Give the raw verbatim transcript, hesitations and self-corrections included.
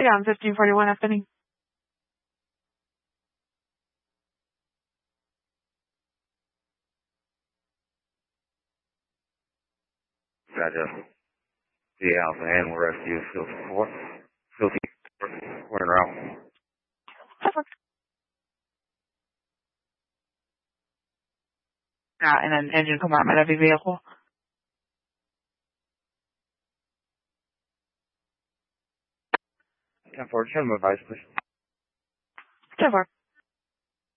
Yeah, I'm fifteen forty-one F. Gotcha. The Alpha Animal Rescue, still four. Still four in a row. Yeah, in an engine compartment of the vehicle. ten four, show them advice, please. ten four.